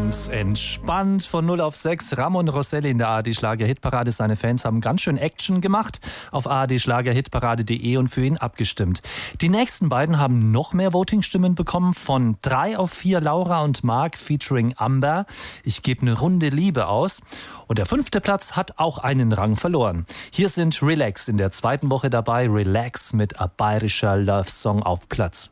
Ganz entspannt von 0 auf 6. Ramon Rosselli in der ARD-Schlager-Hitparade. Seine Fans haben ganz schön Action gemacht auf ardschlagerhitparade.de und für ihn abgestimmt. Die nächsten beiden haben noch mehr Voting-Stimmen bekommen. Von 3 auf 4 Laura und Marc featuring Amber. Ich gebe eine Runde Liebe aus. Und der 5. Platz hat auch einen Rang verloren. Hier sind Relax in der 2. Woche dabei. Relax mit A Bayerischer Love-Song auf Platz